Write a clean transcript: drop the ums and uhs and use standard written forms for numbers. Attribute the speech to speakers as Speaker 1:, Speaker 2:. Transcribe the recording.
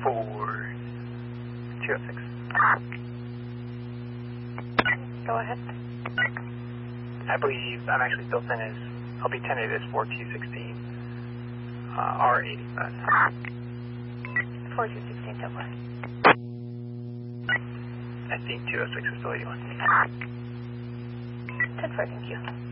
Speaker 1: 4206.
Speaker 2: Go ahead.
Speaker 1: I believe I'm actually built in as, I'll be tentative as 4216, R85.
Speaker 2: 4216, so far.
Speaker 1: I think 206 is still 81.
Speaker 2: 10-4, thank you.